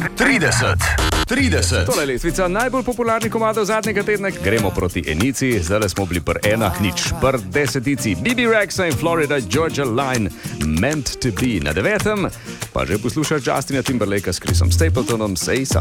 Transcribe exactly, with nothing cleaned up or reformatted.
trideset. trideset. Tole lestvica najbolj popularnih komadov zadnjega tedna. Gremo proti enici, zdaj smo bili pr enah, nič pr desetici. B B Rexa in Florida Georgia Line, Meant to be. Na devetem pa že poslušaš Justina Timberlakea s Chrisom Stapletonom, Say Something.